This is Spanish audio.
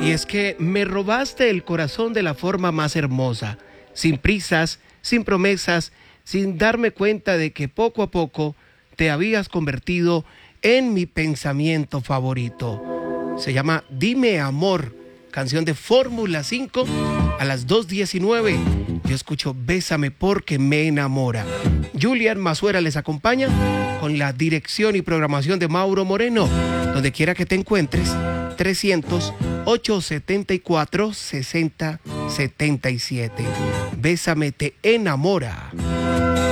Y es que me robaste el corazón de la forma más hermosa, sin prisas, sin promesas, sin darme cuenta de que poco a poco te habías convertido en mi pensamiento favorito. Se llama Dime Amor, canción de Fórmula 5 a las 2:19. Yo escucho Bésame porque me enamora. Julián Mazuera les acompaña con la dirección y programación de Mauro Moreno. Donde quiera que te encuentres, 300-874-6077. Bésame te enamora.